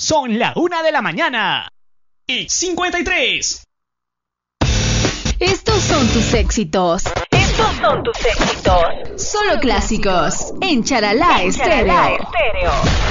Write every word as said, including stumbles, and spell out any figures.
Son la una de la mañana y cincuenta y tres. Estos son tus éxitos. Estos son tus éxitos. Solo clásicos en Charalá Estéreo. Estéreo.